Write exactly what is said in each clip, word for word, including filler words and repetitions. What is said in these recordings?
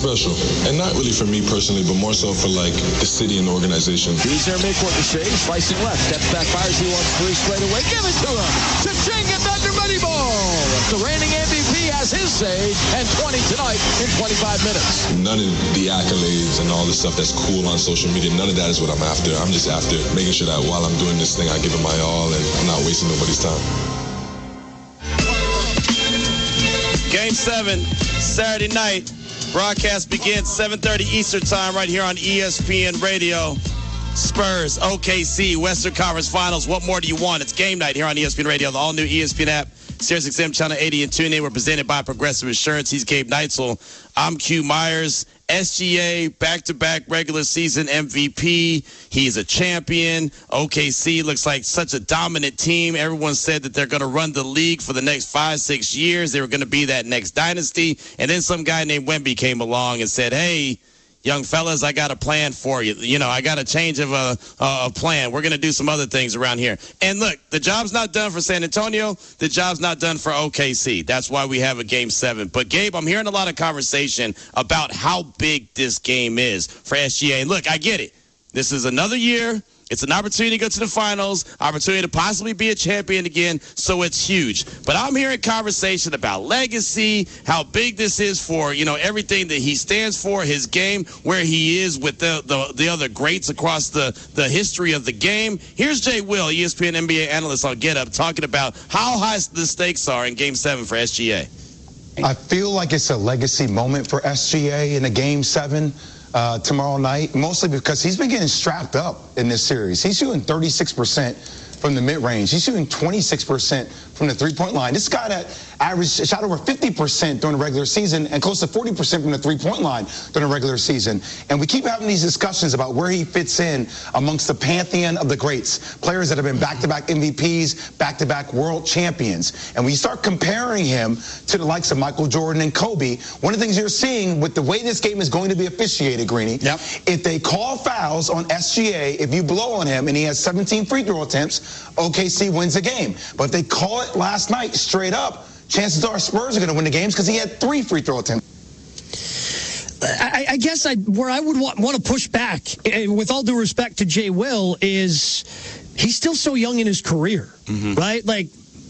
Special, and not really for me personally, but more so for like the city and the organization. He's there midcourt to shave, slicing left, steps back, fires, he wants three straight away, give it to him, cha-ching, and Thunder Money Ball. The reigning M V P has his say, and twenty tonight in twenty-five minutes. None of the accolades and all the stuff that's cool on social media, none of that is what I'm after. I'm just after making sure that while I'm doing this thing, I give it my all, and I'm not wasting nobody's time. Game seven, Saturday night. Broadcast begins seven thirty Eastern time right here on E S P N Radio. Spurs, O K C, Western Conference Finals. What more do you want? It's game night here on E S P N Radio, the all-new E S P N app, Sirius X M Channel eighty and TuneIn. We're presented by Progressive Insurance. He's Gabe Neitzel. I'm Q Myers. S G A, back-to-back regular season M V P. He's a champion. O K C looks like such a dominant team. Everyone said that they're going to run the league for the next five, six years. They were going to be that next dynasty. And then some guy named Wemby came along and said, hey, young fellas, I got a plan for you. You know, I got a change of a, a plan. We're going to do some other things around here. And look, the job's not done for San Antonio. The job's not done for O K C. That's why we have a game seven. But, Gabe, I'm hearing a lot of conversation about how big this game is for S G A. And look, I get it. This is another year. It's an opportunity to go to the finals, opportunity to possibly be a champion again, so it's huge. But I'm hearing conversation about legacy, how big this is for, you know, everything that he stands for, his game, where he is with the the, the other greats across the, the history of the game. Here's Jay Will, E S P N N B A analyst on Get Up, talking about how high the stakes are in Game seven for S G A. I feel like it's a legacy moment for S G A in a Game seven. Uh, tomorrow night, mostly because he's been getting strapped up in this series. He's shooting thirty-six percent from the mid-range. He's shooting twenty-six percent from the three-point line. This guy that averaged shot over fifty percent during the regular season and close to forty percent from the three-point line during the regular season. And we keep having these discussions about where he fits in amongst the pantheon of the greats, players that have been back-to-back M V Ps, back-to-back world champions. And when you start comparing him to the likes of Michael Jordan and Kobe, one of the things you're seeing with the way this game is going to be officiated, Greeny, yep. if they call fouls on S G A, if you blow on him and he has seventeen free throw attempts, O K C wins the game. But if they call it last night straight up, chances are Spurs are going to win the games because he had three free throw attempts. I, I guess I, where I would want, want to push back, with all due respect to Jay Will, is he's still so young in his career, mm-hmm. right? Like,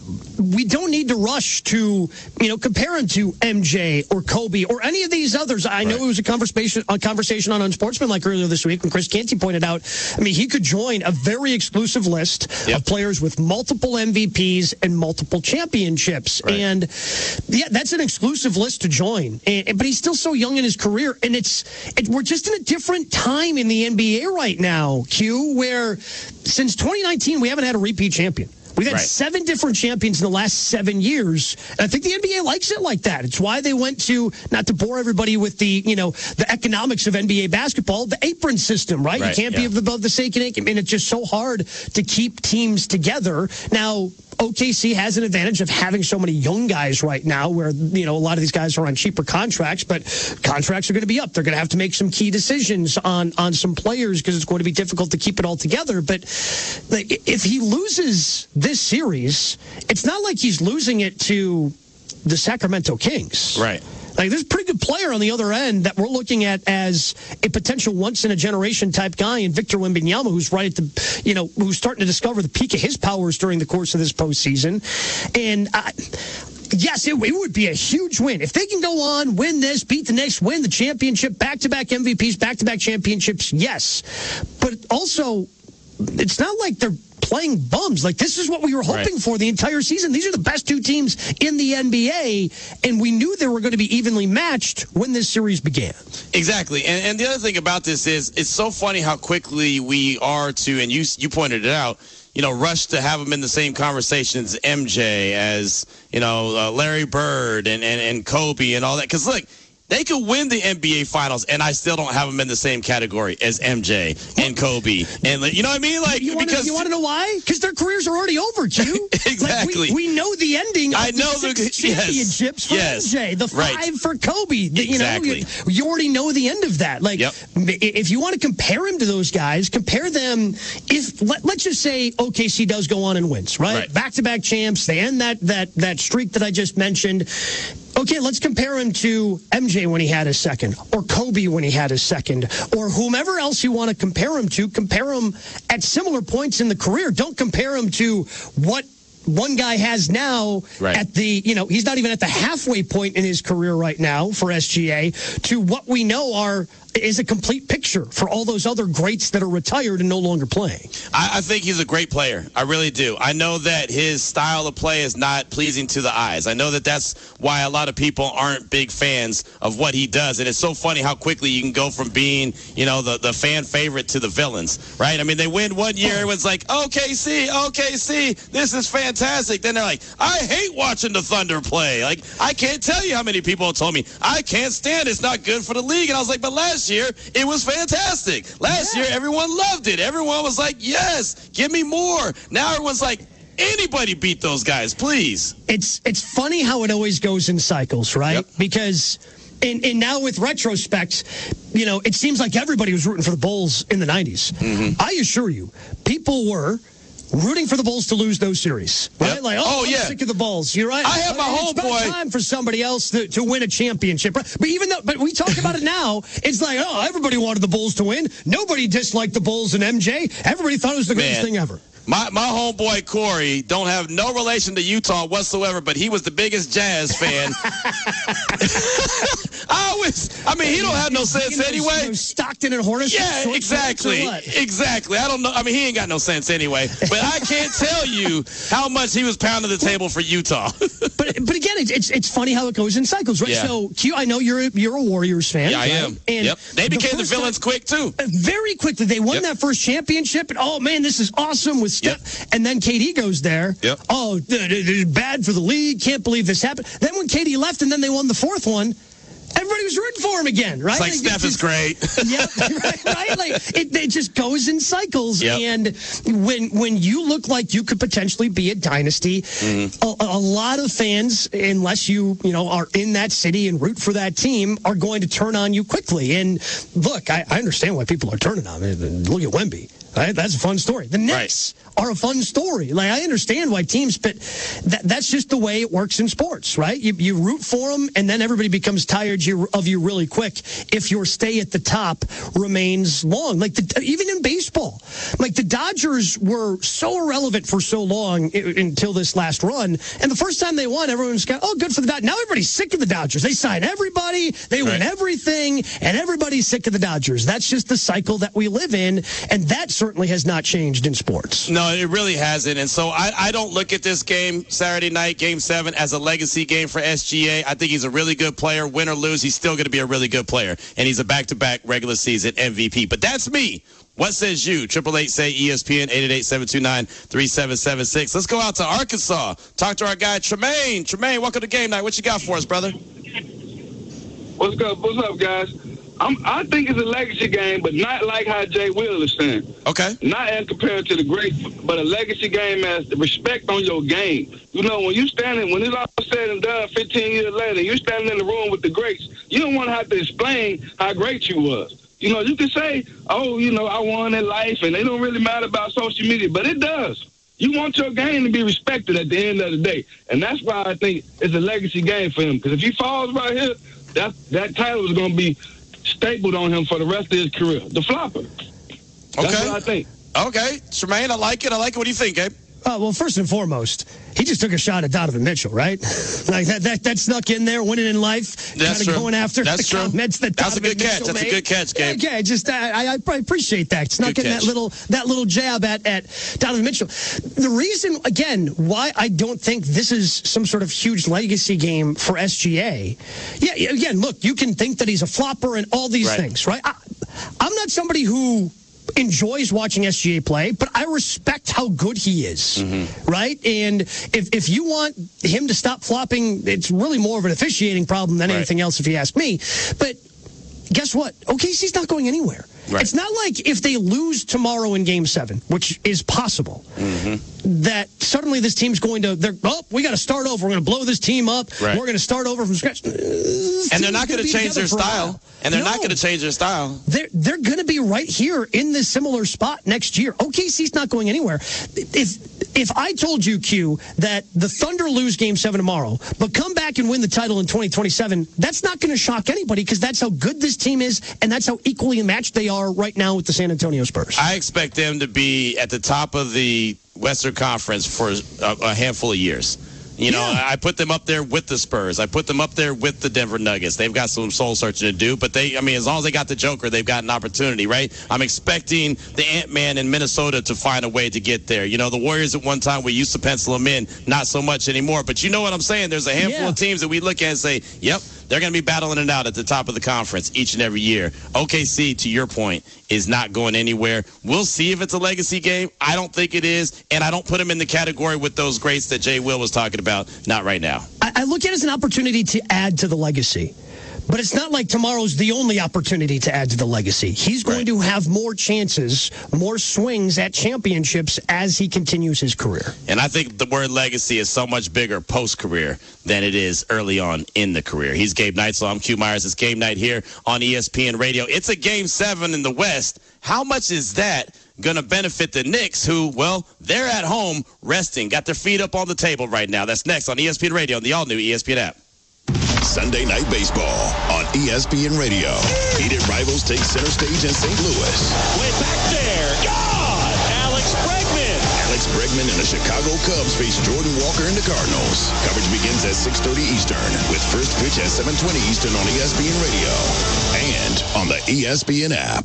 we don't need to rush to, you know, compare him to M J or Kobe or any of these others. I know right. it was a conversation, a conversation on Unsportsmanlike earlier this week when Chris Canty pointed out, I mean, he could join a very exclusive list yep. of players with multiple M V Ps and multiple championships. Right. And, yeah, that's an exclusive list to join. And, but he's still so young in his career. And it's it, we're just in a different time in the N B A right now, Q, where since twenty nineteen, we haven't had a repeat champion. We've had right. seven different champions in the last seven years. And I think the N B A likes it like that. It's why they went to, not to bore everybody with the, you know, the economics of N B A basketball, the apron system, right? right. You can't yeah. be above the sake and I mean, it's just so hard to keep teams together. Now, O K C has an advantage of having so many young guys right now where, you know, a lot of these guys are on cheaper contracts, but contracts are going to be up. They're going to have to make some key decisions on, on some players because it's going to be difficult to keep it all together. But like, if he loses this series, it's not like he's losing it to the Sacramento Kings. Right. Like, there's a pretty good player on the other end that we're looking at as a potential once-in-a-generation type guy in Victor Wembanyama, who's right at the, you know, who's starting to discover the peak of his powers during the course of this postseason. And, I, yes, it, it would be a huge win. If they can go on, win this, beat the Knicks, win the championship, back-to-back M V Ps, back-to-back championships, yes. But also, it's not like they're playing bums. Like, this is what we were hoping right. for the entire season. These are the best two teams in the N B A, and we knew they were going to be evenly matched when this series began. Exactly. And, and the other thing about this is it's so funny how quickly we are to, and you you pointed it out, you know, rush to have them in the same conversation as M J, as, you know, uh, Larry Bird and, and, and Kobe and all that. Because, look, they could win the N B A Finals, and I still don't have them in the same category as M J and Kobe. And you know what I mean? Like, you want because to know why? Because their careers are already over, Q. Exactly. Like we, we know the ending. Of I know the six the championships yes. for M J, the five right. for Kobe. The, you exactly. know, you, you already know the end of that. Like, yep. if you want to compare him to those guys, compare them. If let, let's just say O K C does go on and wins, right? right. Back-to-back champs. They end that that that streak that I just mentioned. Okay, let's compare him to M J when he had his second, or Kobe when he had his second, or whomever else you want to compare him to. Compare him at similar points in the career. Don't compare him to what one guy has now right. at the, you know, he's not even at the halfway point in his career right now for S G A, to what we know are is a complete picture for all those other greats that are retired and no longer playing. I, I think he's a great player. I really do. I know that his style of play is not pleasing to the eyes. I know that that's why a lot of people aren't big fans of what he does. And it's so funny how quickly you can go from being, you know, the, the fan favorite to the villains, right? I mean, they win one year. It was like, O K C, O K C, this is fantastic. Then they're like, I hate watching the Thunder play. Like, I can't tell you how many people told me, I can't stand it. It's not good for the league. And I was like, but last year, it was fantastic. Last yeah. year, everyone loved it. Everyone was like, yes, give me more. Now everyone's like, anybody beat those guys, please. It's it's funny how it always goes in cycles, right? Yep. Because, and, and now with retrospect, you know, it seems like everybody was rooting for the Bulls in the nineties. Mm-hmm. I assure you, people were rooting for the Bulls to lose those series, right? Yep. Like, oh, oh I'm yeah. sick of the Bulls. You're right. I have my homeboy. It's time for somebody else to, to win a championship. But even though, but we talk about it now, it's like, oh, everybody wanted the Bulls to win. Nobody disliked the Bulls and M J. Everybody thought it was the greatest Man. thing ever. My my homeboy Corey don't have no relation to Utah whatsoever, but he was the biggest Jazz fan. I always, I mean, he don't have no sense those, anyway. Those Stockton and Hornets. Yeah, exactly, exactly. I don't know. I mean, he ain't got no sense anyway. But I can't tell you how much he was pounding the table for Utah. but but again, it's, it's it's funny how it goes in cycles, right? Yeah. So Q, I know you're a, you're a Warriors fan. Yeah, I right? am. And yep. They became the, the villains time, quick too. Very quickly, they won yep. that first championship, and oh man, this is awesome with Steph. Yep. And then K D goes there. Yep. Oh, it's bad for the league. Can't believe this happened. Then when K D left, and then they won the fourth one, everybody was rooting for him again, right? It's like, like Steph is great. Yeah, right, right. Like it, it just goes in cycles. Yep. And when when you look like you could potentially be a dynasty, mm-hmm. a, a lot of fans, unless you you know are in that city and root for that team, are going to turn on you quickly. And look, I, I understand why people are turning on me. Look at Wemby. Right? That's a fun story. The Knicks right. are a fun story. Like, I understand why teams, but that, that's just the way it works in sports, right? You, you root for them, and then everybody becomes tired you, of you really quick if your stay at the top remains long. Like, the, even in baseball, like the Dodgers were so irrelevant for so long I- until this last run, and the first time they won, everyone's got, oh, good for the Dodgers. Now everybody's sick of the Dodgers. They sign everybody, they right. win everything, and everybody's sick of the Dodgers. That's just the cycle that we live in, and that's certainly has not changed in sports. No, it really hasn't. And so I, I don't look at this game, Saturday night, game seven, as a legacy game for S G A. I think he's a really good player. Win or lose, he's still going to be a really good player. And he's a back-to-back regular season M V P. But that's me. What says you? Triple eight say E S P N, eight eight eight, seven two nine, three seven seven six. Let's go out to Arkansas. Talk to our guy, Tremaine. Tremaine, welcome to Game Night. What you got for us, brother? What's up? What's up, guys? I'm, I think it's a legacy game, but not like how Jay Will is saying. Okay. Not as compared to the great, but a legacy game as the respect on your game. You know, when you standing, when it's all said and done, fifteen years later, you're standing in the room with the greats. You don't want to have to explain how great you was. You know, you can say, oh, you know, I won in life, and it don't really matter about social media, but it does. You want your game to be respected at the end of the day, and that's why I think it's a legacy game for him. Because if he falls right here, that that title is going to be stapled on him for the rest of his career. The flopper. That's okay. what I think. Okay. Tremaine, I like it. I like it. What do you think, Gabe? Uh, well, first and foremost, he just took a shot at Donovan Mitchell, right? Like that, that, that snuck in there, winning in life, kind of going after That's the true. comments that That's Donovan a good catch. Mitchell That's made. a good catch, Gabe. Yeah, yeah just I, I appreciate that. Snuck Good in catch. that little that little jab at, at Donovan Mitchell. The reason, again, why I don't think this is some sort of huge legacy game for S G A. Yeah, again, look, you can think that he's a flopper and all these right. things, right? I, I'm not somebody who enjoys watching S G A play, but I respect how good he is, mm-hmm. right? And if if you want him to stop flopping, it's really more of an officiating problem than right. anything else, if you ask me. But guess what? O K C's not going anywhere. Right. It's not like if they lose tomorrow in Game seven, which is possible, mm-hmm. that suddenly this team's going to, they're, oh, we got to start over. We're going to blow this team up. Right. We're going to start over from scratch. This and they're not going to change their style. And they're no. not going to change their style. They're, they're going to be right here in this similar spot next year. O K C's not going anywhere. If, if I told you, Q, that the Thunder lose Game seven tomorrow, but come back and win the title in twenty twenty-seven, that's not going to shock anybody because that's how good this team is and that's how equally matched they are right now with the San Antonio Spurs. I expect them to be at the top of the Western Conference for a, a handful of years. You know, yeah. I put them up there with the Spurs. I put them up there with the Denver Nuggets. They've got some soul searching to do, but they, I mean, as long as they got the Joker, they've got an opportunity, right? I'm expecting the Ant-Man in Minnesota to find a way to get there. You know, the Warriors at one time, we used to pencil them in, not so much anymore. But you know what I'm saying? There's a handful yeah. of teams that we look at and say, yep, they're going to be battling it out at the top of the conference each and every year. O K C, to your point, is not going anywhere. We'll see if it's a legacy game. I don't think it is, and I don't put them in the category with those greats that Jay Will was talking about. Not right now. I, I look at it as an opportunity to add to the legacy. But it's not like tomorrow's the only opportunity to add to the legacy. He's going right. to have more chances, more swings at championships as he continues his career. And I think the word legacy is so much bigger post-career than it is early on in the career. He's Gabe Neitzel. I'm Q Myers. It's Game Night here on E S P N Radio. It's a Game seven in the West. How much is that going to benefit the Knicks, who, well, they're at home resting, got their feet up on the table right now? That's next on E S P N Radio and the all-new E S P N app. Sunday Night Baseball on E S P N Radio. Heated rivals take center stage in Saint Louis. Way back there. God! Alex Bregman. Alex Bregman and the Chicago Cubs face Jordan Walker and the Cardinals. Coverage begins at six thirty Eastern with first pitch at seven twenty Eastern on E S P N Radio and on the E S P N app.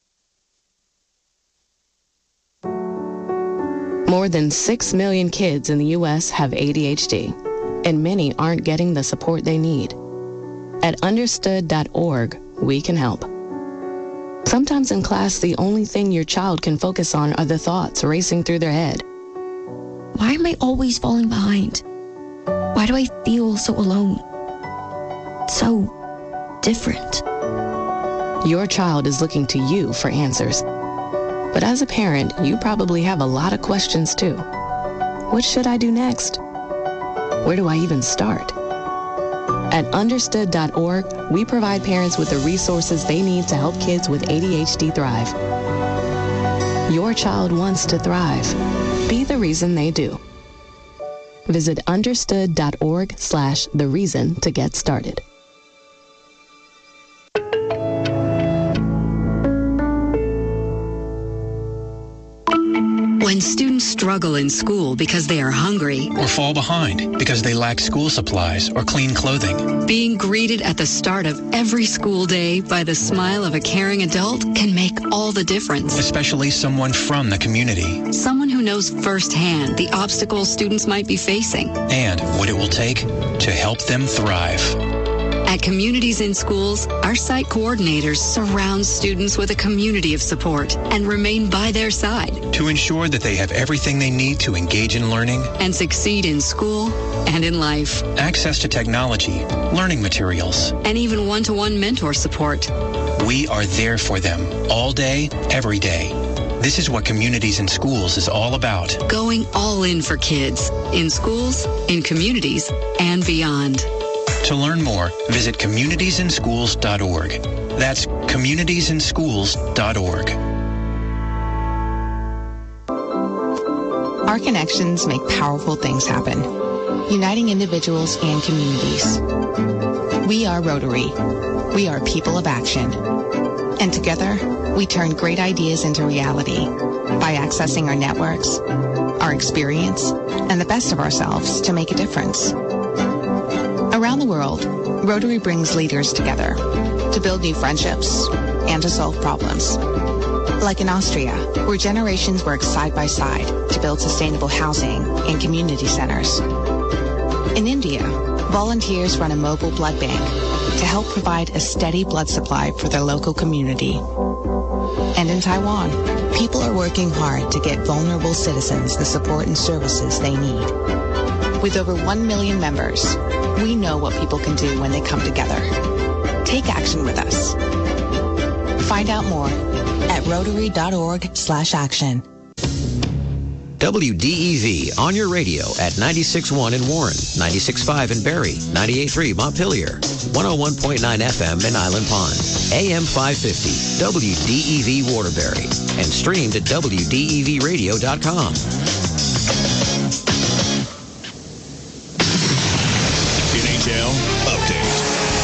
More than six million kids in the U S have A D H D. And many aren't getting the support they need. At understood dot org, we can help. Sometimes in class, the only thing your child can focus on are the thoughts racing through their head. Why am I always falling behind? Why do I feel so alone? So different. Your child is looking to you for answers. But as a parent, you probably have a lot of questions too. What should I do next? Where do I even start? At understood dot org, we provide parents with the resources they need to help kids with A D H D thrive. Your child wants to thrive. Be the reason they do. Visit understood dot org slash the reason to get started. When students struggle in school because they are hungry or fall behind because they lack school supplies or clean clothing, being greeted at the start of every school day by the smile of a caring adult can make all the difference. Especially someone from the community. Someone who knows firsthand the obstacles students might be facing. And what it will take to help them thrive. At Communities in Schools, our site coordinators surround students with a community of support and remain by their side to ensure that they have everything they need to engage in learning and succeed in school and in life. Access to technology, learning materials, and even one-to-one mentor support. We are there for them all day, every day. This is what Communities in Schools is all about. Going all in for kids, in schools, in communities, and beyond. To learn more, visit communities in schools dot org. That's communities in schools dot org. Our connections make powerful things happen, uniting individuals and communities. We are Rotary. We are people of action. And together, we turn great ideas into reality by accessing our networks, our experience, and the best of ourselves to make a difference. Around the world, Rotary brings leaders together to build new friendships and to solve problems. Like in Austria, where generations work side by side to build sustainable housing and community centers. In India, volunteers run a mobile blood bank to help provide a steady blood supply for their local community. And in Taiwan, people are working hard to get vulnerable citizens the support and services they need. With over one million members, we know what people can do when they come together. Take action with us. Find out more at rotary dot org slash action. W D E V on your radio at ninety-six point one in Warren, ninety-six point five in Barrie, ninety-eight point three Montpelier, one oh one point nine F M in Island Pond, A M five fifty, W D E V Waterbury, and streamed at W D E V radio dot com. N H L Update.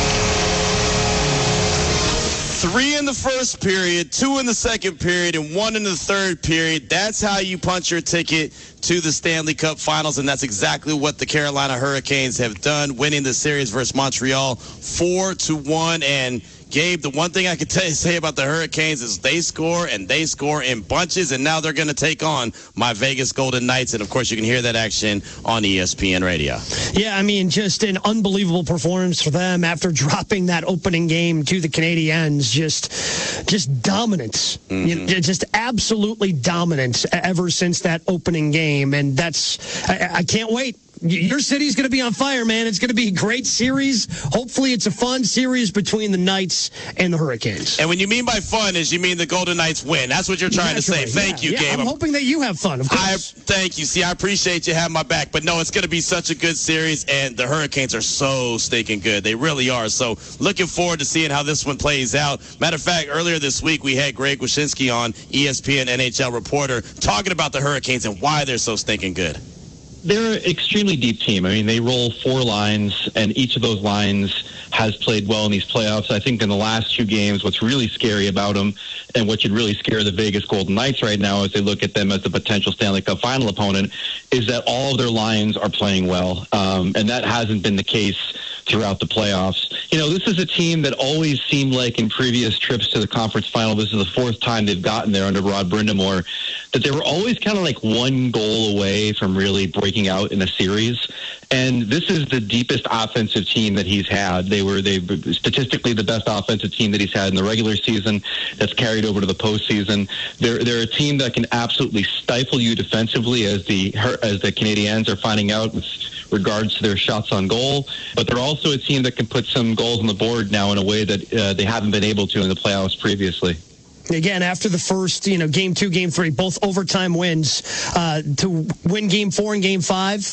Three in the first period, two in the second period, and one in the third period. That's how you punch your ticket to the Stanley Cup Finals, and that's exactly what the Carolina Hurricanes have done, winning the series versus Montreal four to one. And Gabe, the one thing I could tell you, say about the Hurricanes is they score, and they score in bunches, and now they're going to take on my Vegas Golden Knights. And, of course, you can hear that action on E S P N Radio. Yeah, I mean, just an unbelievable performance for them after dropping that opening game to the Canadiens. Just just dominance. Mm-hmm. You know, just absolutely dominance ever since that opening game. And that's, I, I can't wait. Your city's going to be on fire, man. It's going to be a great series. Hopefully it's a fun series between the Knights and the Hurricanes. And when you mean by fun is you mean the Golden Knights win. That's what you're trying Naturally, to say. Thank yeah, you, yeah, Gabe. I'm hoping that you have fun, of course. I, thank you. See, I appreciate you having my back. But, no, it's going to be such a good series, and the Hurricanes are so stinking good. They really are. So looking forward to seeing how this one plays out. Matter of fact, earlier this week we had Greg Wyshynski on, E S P N N H L reporter, talking about the Hurricanes and why they're so stinking good. They're an extremely deep team. I mean, they roll four lines, and each of those lines has played well in these playoffs. I think in the last two games, what's really scary about them and what should really scare the Vegas Golden Knights right now as they look at them as the potential Stanley Cup final opponent is that all of their lines are playing well, um, and that hasn't been the case throughout the playoffs. You know, this is a team that always seemed like in previous trips to the conference final, this is the fourth time they've gotten there under Rod Brind'Amour, that they were always kind of like one goal away from really breaking out in a series. And this is the deepest offensive team that he's had. They were they statistically the best offensive team that he's had in the regular season that's carried over to the postseason. They're they're a team that can absolutely stifle you defensively, as the as the Canadiens are finding out with regards to their shots on goal. But they're also a team that can put some goals on the board now in a way that uh, they haven't been able to in the playoffs previously. Again, after the first, you know, game two, game three, both overtime wins, uh, to win game four and game five,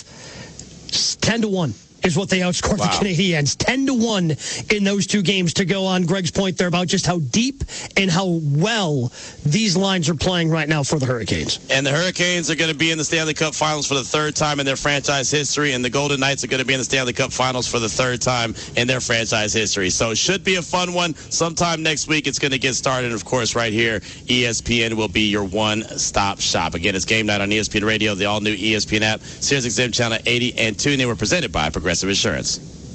ten to one is what they outscored wow. the Canadiens. ten to one in those two games, to go on Greg's point there about just how deep and how well these lines are playing right now for the Hurricanes. And the Hurricanes are going to be in the Stanley Cup Finals for the third time in their franchise history, and the Golden Knights are going to be in the Stanley Cup Finals for the third time in their franchise history. So it should be a fun one. Sometime next week it's going to get started. And, of course, right here, E S P N will be your one-stop shop. Again, it's Game Night on E S P N Radio, the all-new E S P N app, Sirius X M Channel eighty, and TuneIn. We're presented by Progressive Insurance.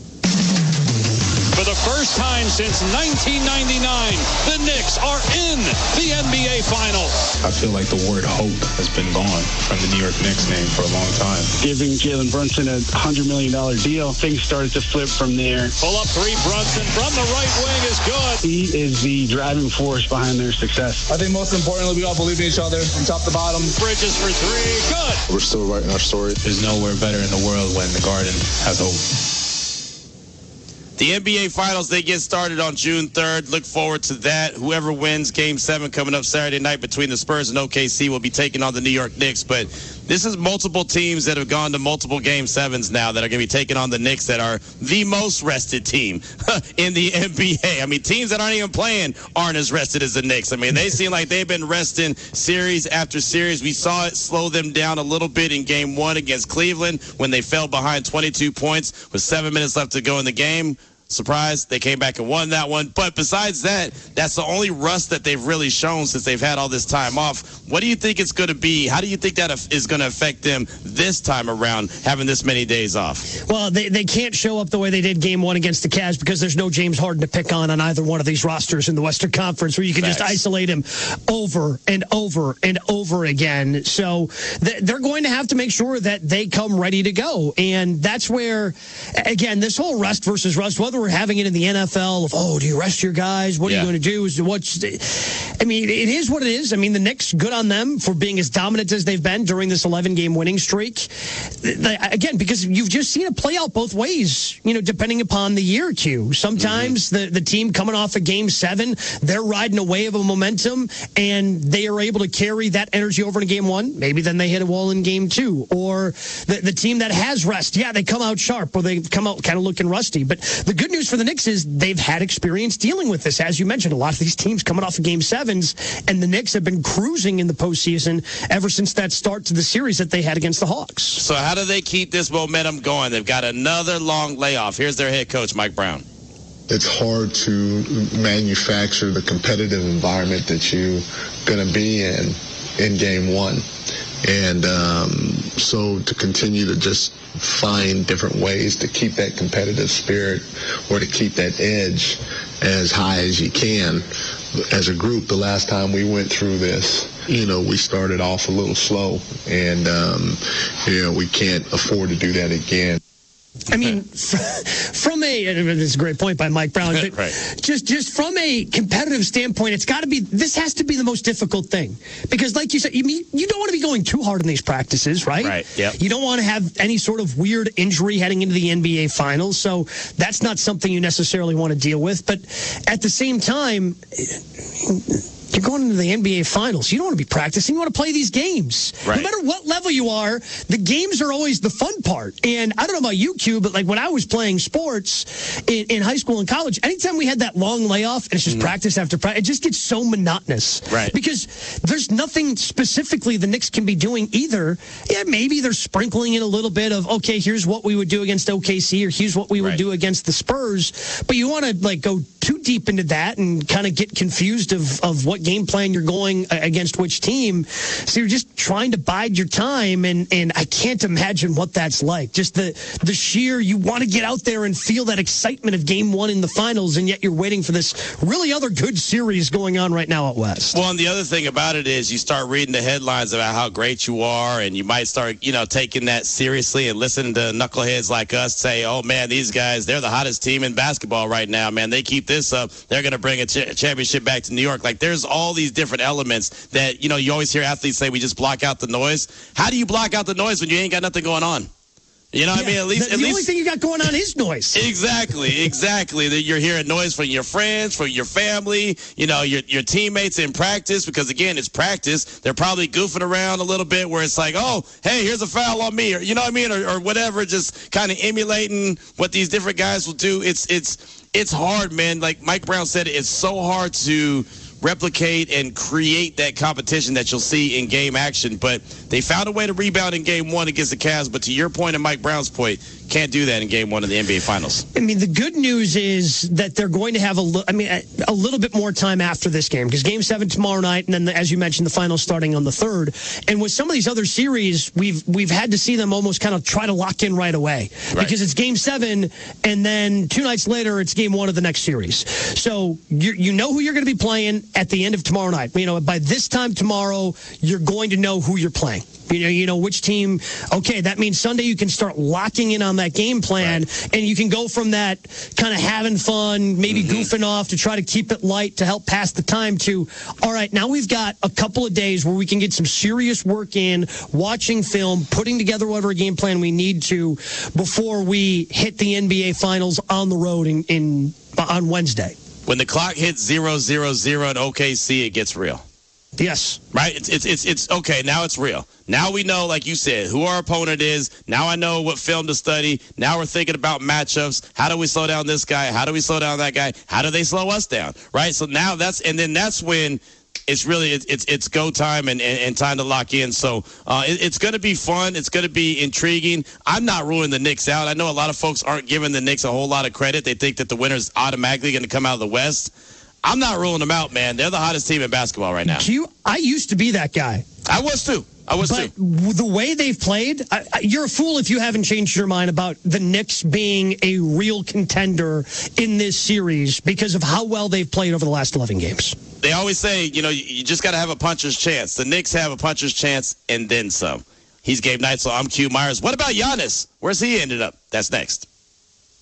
For the first time since nineteen ninety-nine, the Knicks are in the N B A Finals. I feel like the word hope has been gone from the New York Knicks name for a long time. Giving Jalen Brunson a one hundred million dollars deal, things started to flip from there. Pull up three, Brunson from the right wing is good. He is the driving force behind their success. I think most importantly, we all believe in each other from top to bottom. Bridges for three, good. We're still writing our story. There's nowhere better in the world when the Garden has hope. The N B A Finals, they get started on June third. Look forward to that. Whoever wins Game seven coming up Saturday night between the Spurs and O K C will be taking on the New York Knicks. But this is multiple teams that have gone to multiple Game sevens now that are going to be taking on the Knicks, that are the most rested team in the N B A. I mean, teams that aren't even playing aren't as rested as the Knicks. I mean, they seem like they've been resting series after series. We saw it slow them down a little bit in Game one against Cleveland when they fell behind twenty-two points with seven minutes left to go in the game. Surprise, they came back and won that one. But besides that, that's the only rust that they've really shown since they've had all this time off. What do you think it's going to be? How do you think that is going to affect them this time around, having this many days off? Well, they, they can't show up the way they did game one against the Cavs because there's no James Harden to pick on on either one of these rosters in the Western Conference, where you can Facts. just isolate him over and over and over again. So they're going to have to make sure that they come ready to go. And that's where, again, this whole rust versus rust, whether that we're having it in the N F L of, oh, do you rest your guys? What yeah. are you going to do? Is what's? I mean, it is what it is. I mean, the Knicks, good on them for being as dominant as they've been during this eleven-game winning streak. Again, because you've just seen it play out both ways, you know, depending upon the year, Q. Sometimes mm-hmm. the, the team coming off a game seven, they're riding a wave of momentum, and they are able to carry that energy over in game one. Maybe then they hit a wall in game two. Or the, the team that has rest, yeah, they come out sharp, or they come out kind of looking rusty. But the good news for the Knicks is they've had experience dealing with this. As you mentioned, a lot of these teams coming off of game sevens, and the Knicks have been cruising in the postseason ever since that start to the series that they had against the Hawks. So how do they keep this momentum going? They've got another long layoff. Here's their head coach, Mike Brown. It's hard to manufacture the competitive environment that you're going to be in in game one. And um, so to continue to just find different ways to keep that competitive spirit or to keep that edge as high as you can. As a group, the last time we went through this, you know, we started off a little slow, and, um, you know, we can't afford to do that again. I mean, from a, this is a great point by Mike Brown, but right. just just from a competitive standpoint, it's got to be, this has to be the most difficult thing. Because like you said, you mean, you don't want to be going too hard in these practices, right? Right, yeah. You don't want to have any sort of weird injury heading into the N B A Finals, so that's not something you necessarily want to deal with. But at the same time, you're going into the N B A Finals. You don't want to be practicing. You want to play these games. Right. No matter what level you are, the games are always the fun part. And I don't know about you, Q, but like when I was playing sports in, in high school and college, anytime we had that long layoff and it's just mm. practice after practice, it just gets so monotonous. Right. Because there's nothing specifically the Knicks can be doing either. Yeah, maybe they're sprinkling in a little bit of, okay, here's what we would do against O K C, or here's what we would right. do against the Spurs. But you want to like go too deep into that and kind of get confused of, of what game plan you're going against which team. So you're just trying to bide your time, and, and I can't imagine what that's like. Just the, the sheer, you want to get out there and feel that excitement of game one in the finals, and yet you're waiting for this really other good series going on right now at West. Well, and the other thing about it is you start reading the headlines about how great you are, and you might start, you know, taking that seriously and listening to knuckleheads like us say, oh, man, these guys, they're the hottest team in basketball right now, man. They keep this up, they're going to bring a ch- championship back to New York. Like, there's all these different elements that, you know, you always hear athletes say we just block out the noise. How do you block out the noise when you ain't got nothing going on? You know what yeah, I mean? At least, the, at the least, only thing you got going on is noise. Exactly, exactly. That you're hearing noise from your friends, from your family, you know, your your teammates in practice. Because again, it's practice. They're probably goofing around a little bit, where it's like, oh, hey, here's a foul on me, or you know what I mean, or, or whatever. Just kind of emulating what these different guys will do. It's it's it's hard, man. Like Mike Brown said, it's so hard to replicate and create that competition that you'll see in game action. But they found a way to rebound in game one against the Cavs. But to your point and Mike Brown's point, can't do that in game one of the N B A Finals. I mean, the good news is that they're going to have a, li- I mean, a, a little bit more time after this game, because game seven tomorrow night, and then, the, as you mentioned, the finals starting on the third. And with some of these other series, we've we've had to see them almost kind of try to lock in right away, right. because it's game seven, and then two nights later, it's game one of the next series. So you you know who you're going to be playing at the end of tomorrow night. You know, by this time tomorrow, you're going to know who you're playing. You know, you know which team. Okay, that means Sunday you can start locking in on that game plan, right. and you can go from that kind of having fun, maybe mm-hmm. goofing off to try to keep it light to help pass the time to, all right, now we've got a couple of days where we can get some serious work in, watching film, putting together whatever game plan we need to before we hit the N B A Finals on the road in, in on Wednesday. When the clock hits zero zero zero in O K C, it gets real. Yes. Right? It's, it's, it's, it's okay. Now it's real. Now we know, like you said, who our opponent is. Now I know what film to study. Now we're thinking about matchups. How do we slow down this guy? How do we slow down that guy? How do they slow us down? Right? So now that's, and then that's when it's really, it's, it's, it's go time and, and, and time to lock in. So uh, it, it's going to be fun. It's going to be intriguing. I'm not ruling the Knicks out. I know a lot of folks aren't giving the Knicks a whole lot of credit. They think that the winner's automatically going to come out of the West. I'm not ruling them out, man. They're the hottest team in basketball right now. You, I used to be that guy. I was too. I was but too. The way they've played, I, I, you're a fool if you haven't changed your mind about the Knicks being a real contender in this series because of how well they've played over the last eleven games. They always say, you know, you, you just got to have a puncher's chance. The Knicks have a puncher's chance and then some. He's Gabe Neitzel. I'm Q Myers. What about Giannis? Where's he ended up? That's next.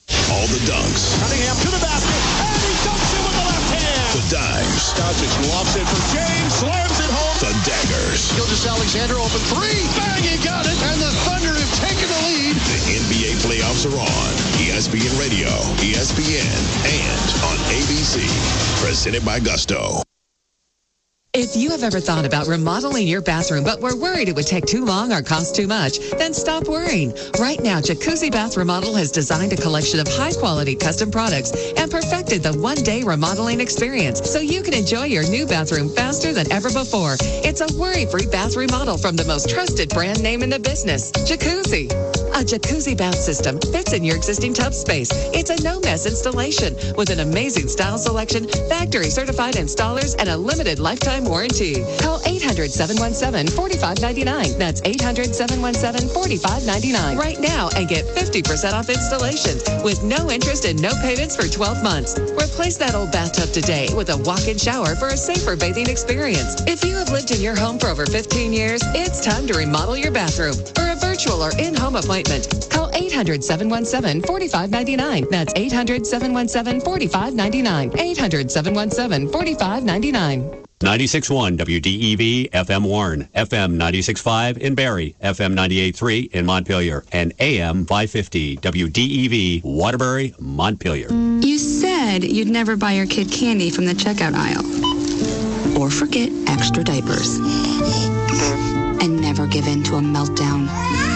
All the dunks. Cunningham to the basket, and he dunks it with the left hand. The dimes. Doncic lofts it for James, slams it home. The daggers. Gilgeous-Alexander open three, bang, he got it, and the Thunder have taken the lead. The N B A playoffs are on. E S P N Radio, E S P N, and on A B C. Presented by Gusto. If you have ever thought about remodeling your bathroom but were worried it would take too long or cost too much, then stop worrying. Right now, Jacuzzi Bath Remodel has designed a collection of high-quality custom products and perfected the one-day remodeling experience so you can enjoy your new bathroom faster than ever before. It's a worry-free bath remodel from the most trusted brand name in the business, Jacuzzi. A Jacuzzi bath system fits in your existing tub space. It's a no-mess installation with an amazing style selection, factory-certified installers, and a limited lifetime warranty. Call eight hundred, seven one seven, four five nine nine. That's eight hundred, seven one seven, four five nine nine. Right now and get fifty percent off installations with no interest and no payments for twelve months. Replace that old bathtub today with a walk-in shower for a safer bathing experience. If you have lived in your home for over fifteen years, it's time to remodel your bathroom or a virtual or in-home appointment. Call eight hundred, seven one seven, four five nine nine. That's eight hundred, seven one seven, four five nine nine. eight hundred, seven one seven, four five nine nine. ninety-six point one W D E V F M Warren, F M ninety-six point five in Barrie, F M ninety-eight point three in Montpelier, and A M five fifty W D E V Waterbury, Montpelier. You said you'd never buy your kid candy from the checkout aisle. Or forget extra diapers. And never give in to a meltdown.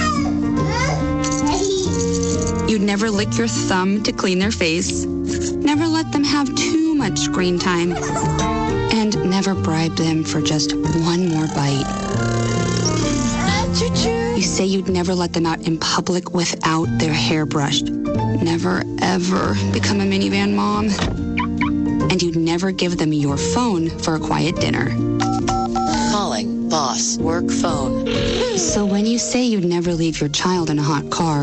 You'd never lick your thumb to clean their face. Never let them have too much screen time. And never bribe them for just one more bite. You say you'd never let them out in public without their hair brushed. Never, ever become a minivan mom. And you'd never give them your phone for a quiet dinner. Calling boss work phone. So when you say you'd never leave your child in a hot car,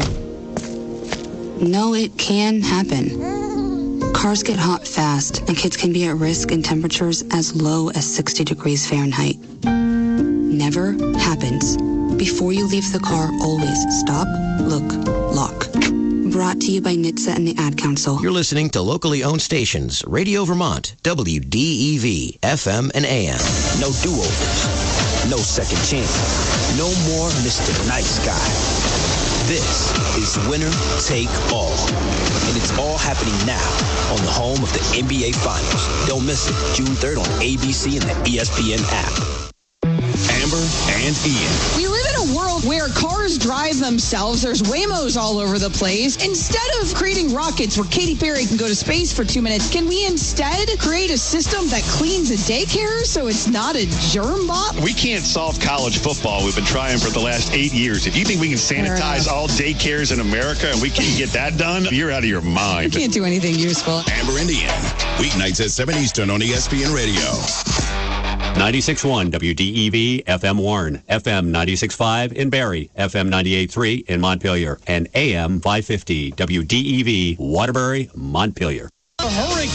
no, it can happen. Cars get hot fast, and kids can be at risk in temperatures as low as sixty degrees Fahrenheit. Never happens. Before you leave the car, always stop, look, lock. Brought to you by N H T S A and the Ad Council. You're listening to locally owned stations, Radio Vermont, W D E V, F M and A M. No do-overs, no second chance, no more Mister Nice Guy. This is Winner Take All, and it's all happening now on the home of the N B A Finals. Don't miss it, June third on A B C and the E S P N app. Amber and Ian. We live in a world where cars drive themselves. There's Waymos all over the place. Instead of creating rockets where Katy Perry can go to space for two minutes, can we instead create a system that cleans a daycare so it's not a germ bomb? We can't solve college football. We've been trying for the last eight years. If you think we can sanitize all daycares in America and we can't get that done, you're out of your mind. We can't do anything useful. Amber and Ian, weeknights at seven Eastern on E S P N Radio. ninety-six point one W D E V F M Warren, F M ninety-six point five in Barrie, F M ninety-eight point three in Montpelier, and A M five fifty W D E V Waterbury, Montpelier. Hurry!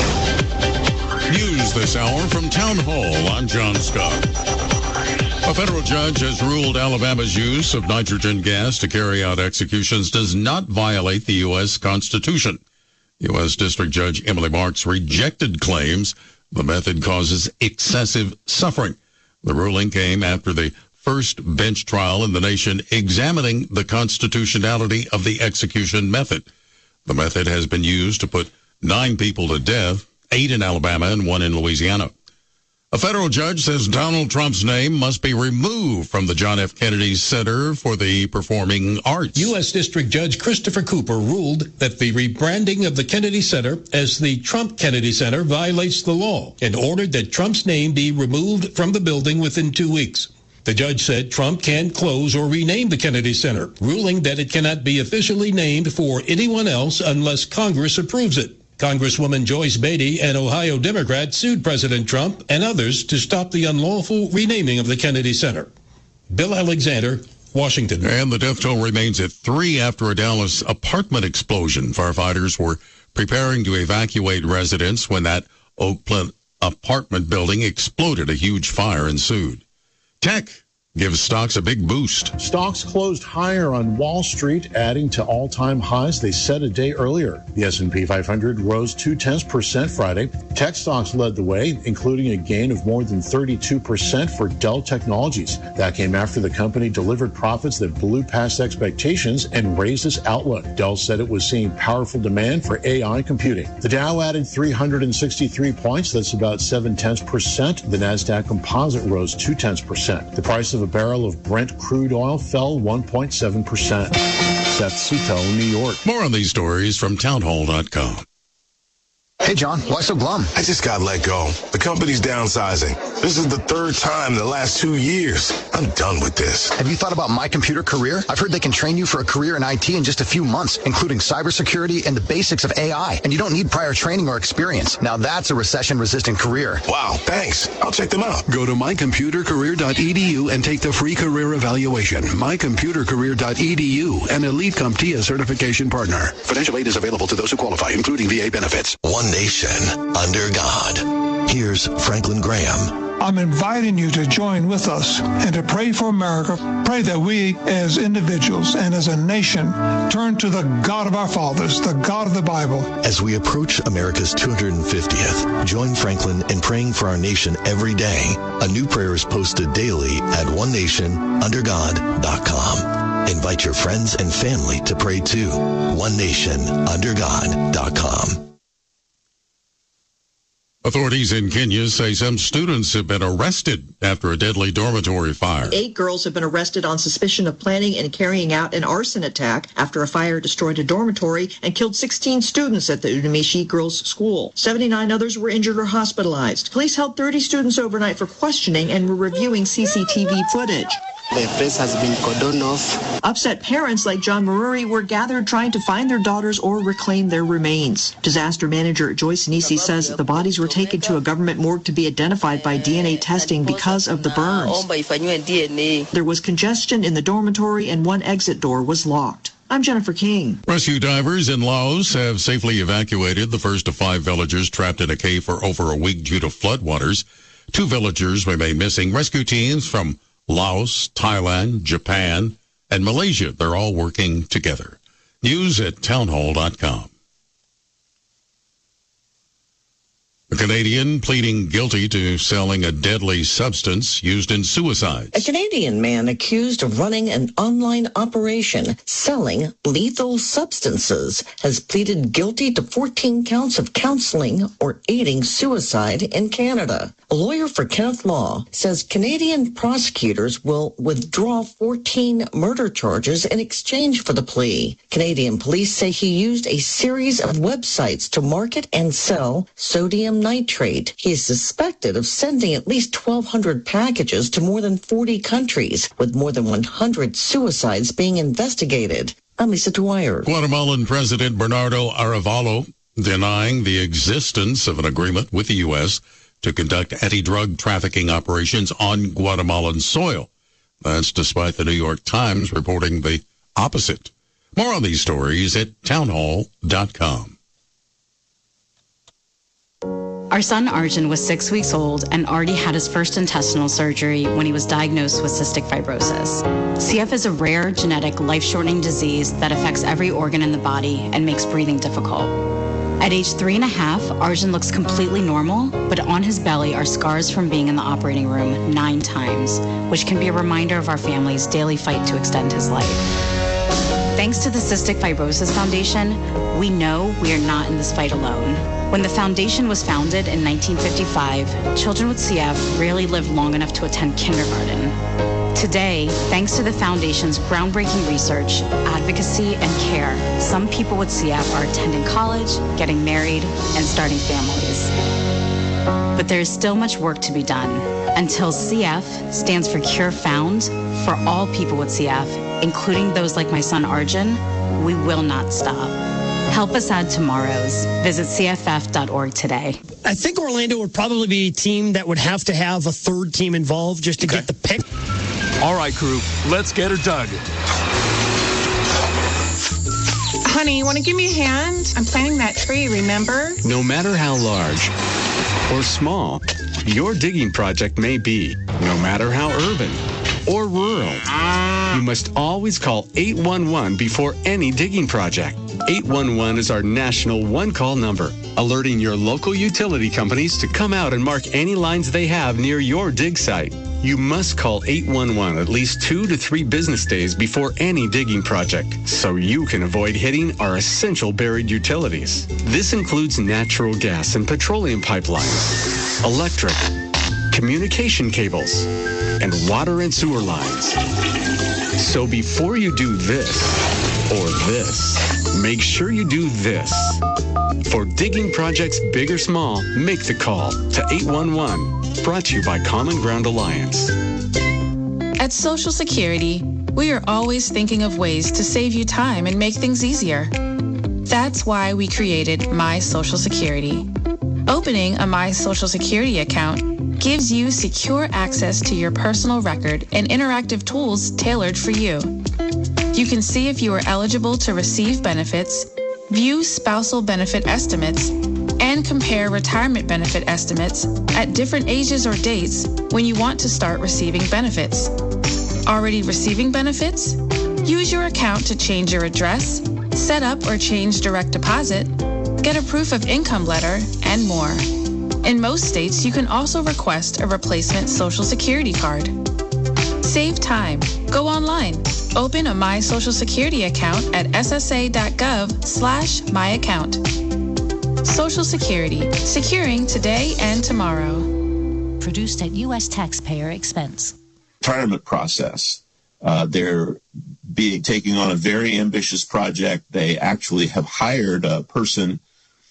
News this hour from Town Hall. I'm John Scott. A federal judge has ruled Alabama's use of nitrogen gas to carry out executions does not violate the U S Constitution. U S District Judge Emily Marks rejected claims the method causes excessive suffering. The ruling came after the first bench trial in the nation examining the constitutionality of the execution method. The method has been used to put nine people to death, eight in Alabama and one in Louisiana. A federal judge says Donald Trump's name must be removed from the John F. Kennedy Center for the Performing Arts. U S District Judge Christopher Cooper ruled that the rebranding of the Kennedy Center as the Trump Kennedy Center violates the law and ordered that Trump's name be removed from the building within two weeks. The judge said Trump can close or rename the Kennedy Center, ruling that it cannot be officially named for anyone else unless Congress approves it. Congresswoman Joyce Beatty, an Ohio Democrat, sued President Trump and others to stop the unlawful renaming of the Kennedy Center. Bill Alexander, Washington. And the death toll remains at three after a Dallas apartment explosion. Firefighters were preparing to evacuate residents when that Oak Cliff apartment building exploded. A huge fire ensued. Tech. gives stocks a big boost. Stocks closed higher on Wall Street, adding to all-time highs they set a day earlier. The S and P five hundred rose two-tenths percent Friday. Tech stocks led the way, including a gain of more than thirty-two percent for Dell Technologies. That came after the company delivered profits that blew past expectations and raised its outlook. Dell said it was seeing powerful demand for A I computing. The Dow added three hundred sixty-three points. That's about seven-tenths percent. The NASDAQ Composite rose two-tenths percent. The price of a barrel of Brent crude oil fell one point seven percent. Seth Sutel, New York. More on these stories from townhall dot com. Hey, John, why so glum? I just got let go. The company's downsizing. This is the third time in the last two years. I'm done with this. Have you thought about My Computer Career? I've heard they can train you for a career in I T in just a few months, including cybersecurity and the basics of A I. And you don't need prior training or experience. Now that's a recession-resistant career. Wow, thanks. I'll check them out. Go to my computer career dot e d u and take the free career evaluation. my computer career dot e d u, an Elite CompTIA certification partner. Financial aid is available to those who qualify, including V A benefits. One nation under God. Here's Franklin Graham. I'm inviting you to join with us and to pray for America. Pray that we as individuals and as a nation turn to the God of our fathers, the God of the Bible. As we approach America's two hundred fiftieth, join Franklin in praying for our nation every day. A new prayer is posted daily at one nation under god dot com. Invite your friends and family to pray too. one nation under god dot com. Authorities in Kenya say some students have been arrested after a deadly dormitory fire. Eight girls have been arrested on suspicion of planning and carrying out an arson attack after a fire destroyed a dormitory and killed sixteen students at the Udamishi Girls' School. seventy-nine others were injured or hospitalized. Police held thirty students overnight for questioning and were reviewing C C T V footage. The place has been cordoned off. Upset parents like John Maruri were gathered trying to find their daughters or reclaim their remains. Disaster manager Joyce Nisi says the bodies were taken to a government morgue to be identified by D N A testing because of the burns. There was congestion in the dormitory and one exit door was locked. I'm Jennifer King. Rescue divers in Laos have safely evacuated the first of five villagers trapped in a cave for over a week due to floodwaters. Two villagers remain missing. Rescue teams from Laos, Thailand, Japan, and Malaysia, they're all working together. News at townhall dot com. A Canadian pleading guilty to selling a deadly substance used in suicides. A Canadian man accused of running an online operation selling lethal substances has pleaded guilty to fourteen counts of counseling or aiding suicide in Canada. A lawyer for Kenneth Law says Canadian prosecutors will withdraw fourteen murder charges in exchange for the plea. Canadian police say he used a series of websites to market and sell sodium nitrate. He is suspected of sending at least twelve hundred packages to more than forty countries, with more than one hundred suicides being investigated. I'm Lisa Dwyer. Guatemalan President Bernardo Arevalo denying the existence of an agreement with the U S to conduct anti-drug trafficking operations on Guatemalan soil. That's despite the New York Times reporting the opposite. More on these stories at townhall dot com. Our son Arjun was six weeks old and already had his first intestinal surgery when he was diagnosed with cystic fibrosis. C F is a rare, genetic, life-shortening disease that affects every organ in the body and makes breathing difficult. At age three and a half, Arjun looks completely normal, but on his belly are scars from being in the operating room nine times, which can be a reminder of our family's daily fight to extend his life. Thanks to the Cystic Fibrosis Foundation, we know we are not in this fight alone. When the foundation was founded in nineteen fifty-five, children with C F rarely lived long enough to attend kindergarten. Today, thanks to the foundation's groundbreaking research, advocacy, and care, some people with C F are attending college, getting married, and starting families. But there is still much work to be done. Until C F stands for Cure Found, for all people with C F, including those like my son Arjun, we will not stop. Help us add tomorrows. Visit C F F dot org today. I think Orlando would probably be a team that would have to have a third team involved just to okay. get the pick. All right, crew, let's get her dug. Honey, you want to give me a hand? I'm planting that tree, remember? No matter how large or small your digging project may be, no matter how urban or rural. You must always call eight one one before any digging project. eight one one is our national one-call number, alerting your local utility companies to come out and mark any lines they have near your dig site. You must call eight one one at least two to three business days before any digging project, so you can avoid hitting our essential buried utilities. This includes natural gas and petroleum pipelines, electric, communication cables, and water and sewer lines. So before you do this or this, make sure you do this. For digging projects big or small, make the call to eight one one. Brought to you by Common Ground Alliance. At Social Security, we are always thinking of ways to save you time and make things easier. That's why we created My Social Security. Opening a My Social Security account gives you secure access to your personal record and interactive tools tailored for you. You can see if you are eligible to receive benefits, view spousal benefit estimates, and compare retirement benefit estimates at different ages or dates when you want to start receiving benefits. Already receiving benefits? Use your account to change your address, set up or change direct deposit, get a proof of income letter, and more. In most states, you can also request a replacement Social Security card. Save time. Go online. Open a My Social Security account at ssa.gov slash my account. Social Security, securing today and tomorrow. Produced at U S taxpayer expense. Retirement process. Uh, they're being taking on a very ambitious project. They actually have hired a person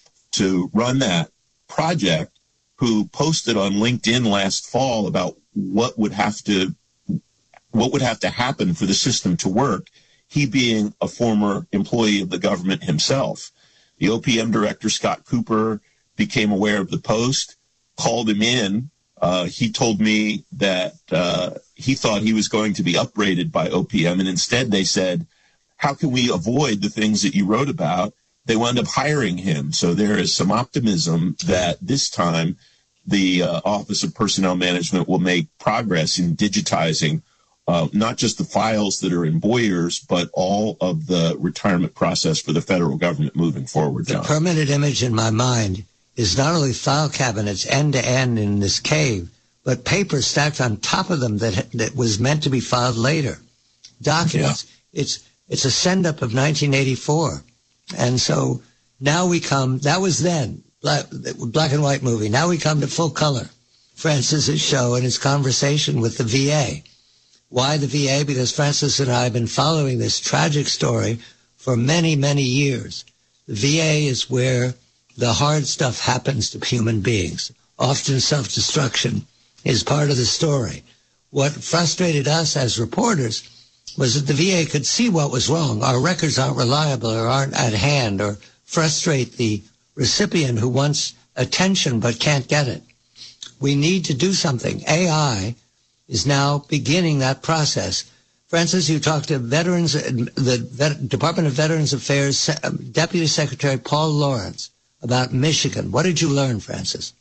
to run that project who posted on LinkedIn last fall about what would have to what would have to happen for the system to work, he being a former employee of the government himself. The O P M director, Scott Cooper, became aware of the post, called him in. Uh, he told me that uh, he thought he was going to be upbraided by O P M, and instead they said, how can we avoid the things that you wrote about? They wound up hiring him. So there is some optimism that this time the uh, Office of Personnel Management will make progress in digitizing Uh, not just the files that are in Boyers, but all of the retirement process for the federal government moving forward, John. The permanent image in my mind is not only file cabinets end to end in this cave, but paper stacked on top of them that that was meant to be filed later. Documents. Yeah. It's it's a send up of nineteen eighty-four, and so now we come. That was then black, black and white movie. Now we come to full color. Francis's show and his conversation with the V A. Why the V A? Because Francis and I have been following this tragic story for many, many years. The V A is where the hard stuff happens to human beings. Often self-destruction is part of the story. What frustrated us as reporters was that the V A could see what was wrong. Our records aren't reliable or aren't at hand, or frustrate the recipient who wants attention but can't get it. We need to do something. A I is now beginning that process. Francis, you talked to veterans, the Vet- Department of Veterans Affairs Deputy Secretary Paul Lawrence about Michigan. What did you learn, Francis?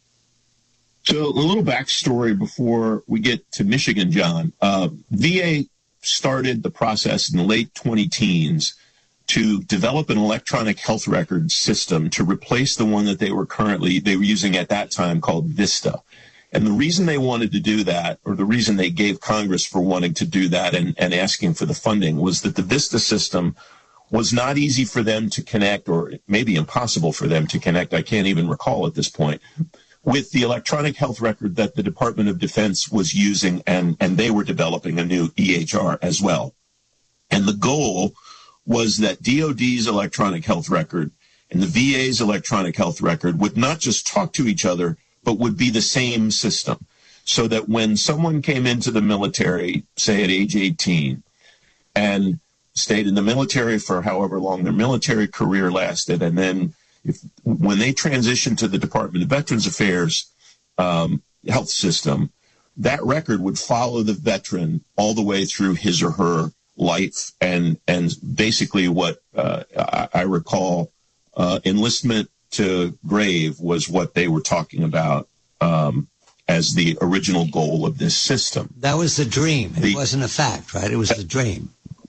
So a little backstory before we get to Michigan, John. Uh, V A started the process in the late twenty teens to develop an electronic health record system to replace the one that they were currently, they were using at that time called Vista. And the reason they wanted to do that, or the reason they gave Congress for wanting to do that and, and asking for the funding, was that the Vista system was not easy for them to connect, or maybe impossible for them to connect, I can't even recall at this point, with the electronic health record that the Department of Defense was using, and, and they were developing a new E H R as well. And the goal was that D O D's electronic health record and the V A's electronic health record would not just talk to each other, but would be the same system, so that when someone came into the military, say at age eighteen, and stayed in the military for however long their military career lasted, and then if when they transitioned to the Department of Veterans Affairs um, health system, that record would follow the veteran all the way through his or her life. And, and basically what uh, I, I recall uh, enlistment to grave was what they were talking about. Um, as the original goal of this system. That was the dream. It The- wasn't a fact, right? It was the dream.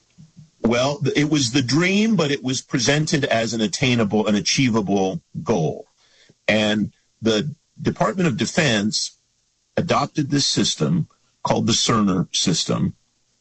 Well, th- it was the dream, but it was presented as an attainable, an achievable goal. And the Department of Defense adopted this system called the Cerner system,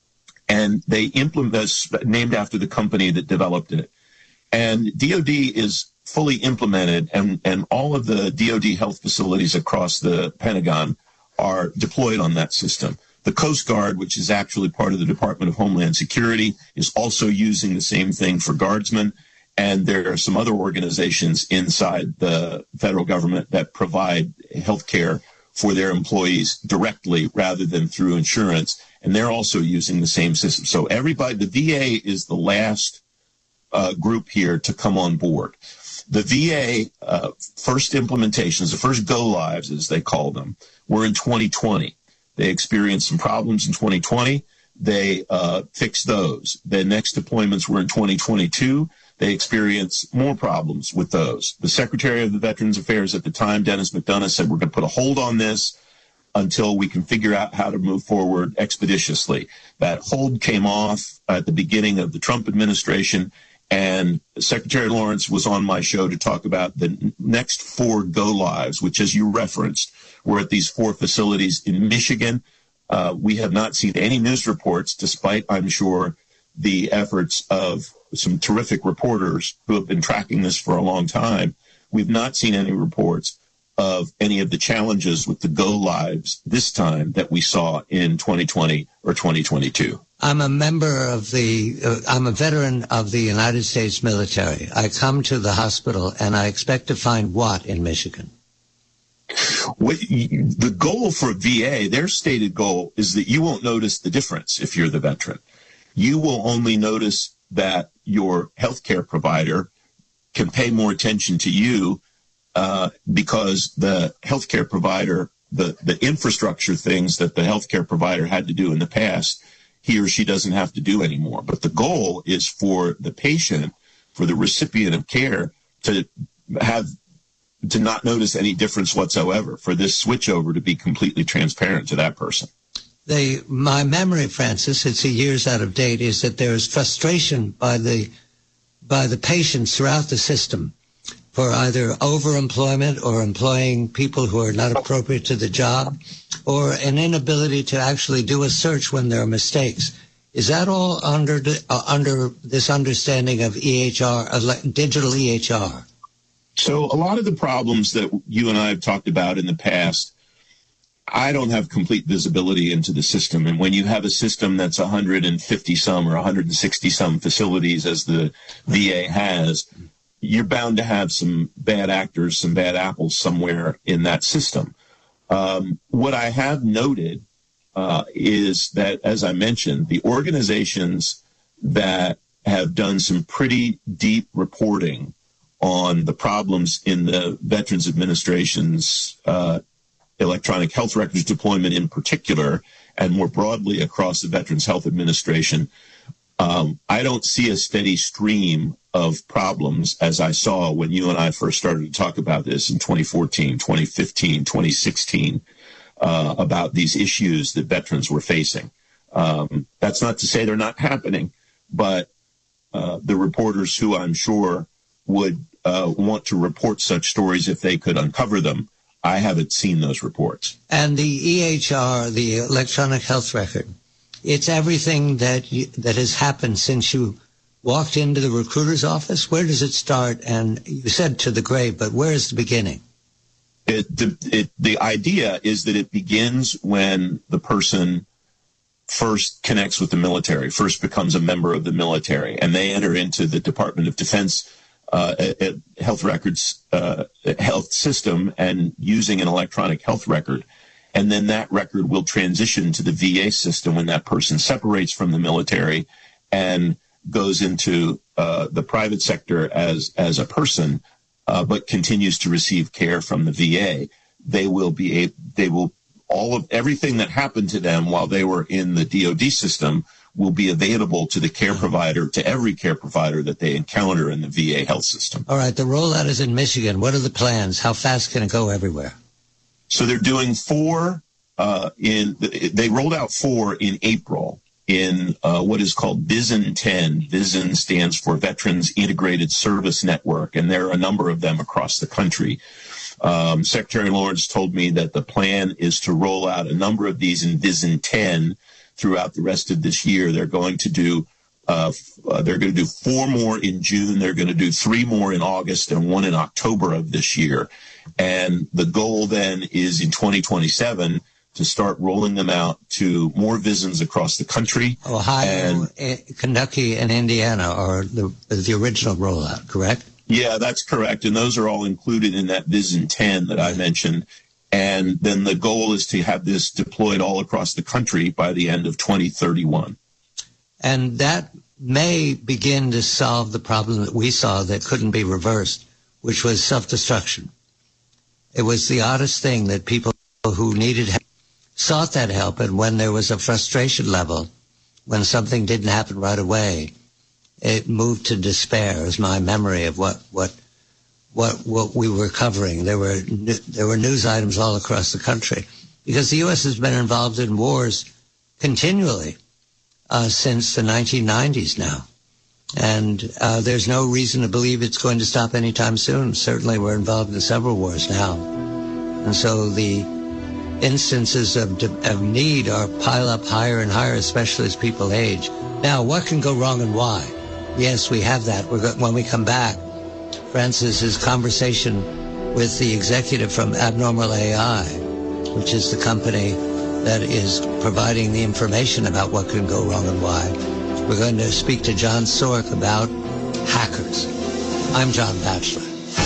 and they implement, named after the company that developed it. And D O D is fully implemented, and, and all of the D O D health facilities across the Pentagon are deployed on that system. The Coast Guard, which is actually part of the Department of Homeland Security, is also using the same thing for guardsmen. And there are some other organizations inside the federal government that provide health care for their employees directly rather than through insurance. And they're also using the same system. So everybody, the V A is the last uh, group here to come on board. The V A uh, first implementations, the first go-lives, as they call them, were in twenty twenty. They experienced some problems in twenty twenty. They uh, fixed those. The next deployments were in twenty twenty-two. They experienced more problems with those. The Secretary of the Veterans Affairs at the time, Dennis McDonough, said, we're going to put a hold on this until we can figure out how to move forward expeditiously. That hold came off at the beginning of the Trump administration, and Secretary Lawrence was on my show to talk about the next four go-lives, which, as you referenced, were at these four facilities in Michigan. Uh, we have not seen any news reports, despite, I'm sure, the efforts of some terrific reporters who have been tracking this for a long time. We've not seen any reports of any of the challenges with the go-lives this time that we saw in twenty twenty or twenty twenty-two. I'm a member of the, uh, I'm a veteran of the United States military. I come to the hospital and I expect to find what in Michigan? What, the goal for V A, their stated goal, is that you won't notice the difference if you're the veteran. You will only notice that your healthcare provider can pay more attention to you uh, because the healthcare provider, the, the infrastructure things that the healthcare provider had to do in the past, he or she doesn't have to do anymore. But the goal is for the patient, for the recipient of care, to have to not notice any difference whatsoever, for this switchover to be completely transparent to that person. They, my memory, Francis, it's a years out of date, is that there is frustration by the by the patients throughout the system for either overemployment or employing people who are not appropriate to the job, or an inability to actually do a search when there are mistakes. Is that all under the, uh, under this understanding of E H R, uh, digital E H R? So a lot of the problems that you and I have talked about in the past, I don't have complete visibility into the system. And when you have a system that's one hundred fifty some or one hundred sixty some facilities, as the V A has, you're bound to have some bad actors, some bad apples somewhere in that system. Um, what I have noted uh, is that, as I mentioned, the organizations that have done some pretty deep reporting on the problems in the Veterans Administration's uh, electronic health records deployment in particular, and more broadly across the Veterans Health Administration, um, I don't see a steady stream of problems as I saw when you and I first started to talk about this in twenty fourteen, twenty fifteen, twenty sixteen, uh, about these issues that veterans were facing. Um, that's not to say they're not happening, but uh, the reporters who I'm sure would uh, want to report such stories if they could uncover them, I haven't seen those reports. And the E H R, the electronic health record, it's everything that you, that has happened since you walked into the recruiter's office. Where does it start? And you said to the grave, but where is the beginning? It, the, it, the idea is that it begins when the person first connects with the military, first becomes a member of the military, and they enter into the Department of Defense Uh, a, a health records uh, health system and using an electronic health record. And then that record will transition to the V A system when that person separates from the military and goes into uh, the private sector as, as a person, uh, but continues to receive care from the V A. They will be, a, they will, all of everything that happened to them while they were in the D O D system will be available to the care provider, to every care provider that they encounter in the V A health system. All right, the rollout is in Michigan. What are the plans? How fast can it go everywhere? So they're doing four uh, in, they rolled out four in April in uh, what is called VISN ten. VISN stands for Veterans Integrated Service Network, and there are a number of them across the country. Um, Secretary Lawrence told me that the plan is to roll out a number of these in VISN ten throughout the rest of this year. They're going to do uh, uh, they're going to do four more in June. They're going to do three more in August and one in October of this year. And the goal then is in twenty twenty-seven to start rolling them out to more VISNs across the country. Ohio, and, Kentucky, and Indiana are the, the original rollout, correct? Yeah, that's correct. And those are all included in that VISN ten that I mentioned. And then the goal is to have this deployed all across the country by the end of twenty thirty-one. And that may begin to solve the problem that we saw that couldn't be reversed, which was self-destruction. It was the oddest thing that people who needed help sought that help, and when there was a frustration level, when something didn't happen right away, it moved to despair, is my memory of what, what, what, what we were covering. There were, there were news items all across the country because the U S has been involved in wars continually uh, since the nineteen nineties now. And uh, there's no reason to believe it's going to stop anytime soon. Certainly we're involved in several wars now. And so the instances of, of need are pile up higher and higher, especially as people age. Now, what can go wrong and why? Yes, we have that. We're go- when we come back, Francis's conversation with the executive from Abnormal A I, which is the company that is providing the information about what can go wrong and why. We're going to speak to John Sork about hackers. I'm John Batchelor.